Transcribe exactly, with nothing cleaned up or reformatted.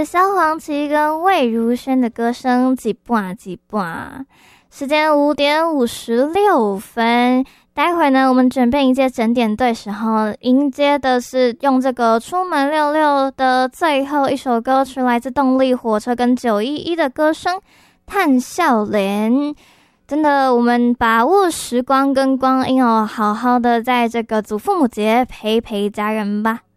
是萧煌奇跟魏如萱的歌声，几半几半。时间五点五十六分，待会呢，我们准备迎接整点对时候，迎接的是用这个出门六六的最后一首歌曲，来自动力火车跟九一一的歌声《叹笑脸》。真的，我们把握时光跟光阴哦，好好的在这个祖父母节陪陪家人吧。